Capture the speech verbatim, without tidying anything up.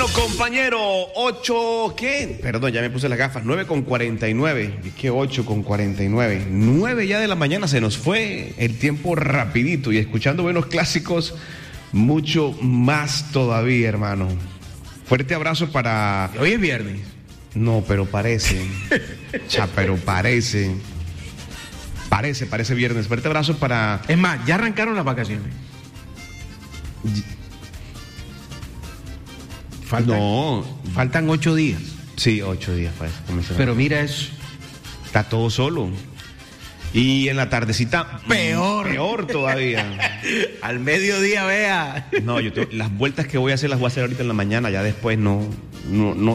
Bueno, compañero, ocho, ¿qué? Perdón, ya me puse las gafas, nueve con cuarenta y nueve. ¿Y qué ocho con cuarenta y nueve? nueve ya de la mañana, se nos fue el tiempo rapidito. Y escuchando buenos clásicos, mucho más todavía, hermano. Fuerte abrazo para... Hoy es viernes. No, pero parece. Cha, pero parece. Parece, parece viernes. Fuerte abrazo para... Es más, ya arrancaron las vacaciones. Faltan, no. Faltan ocho días. Sí, ocho días para eso. Pero mira eso. Está todo solo. Y en la tardecita... Peor. Peor todavía. Al mediodía, vea. No, yo te, las vueltas que voy a hacer las voy a hacer ahorita en la mañana. Ya después no... No, no,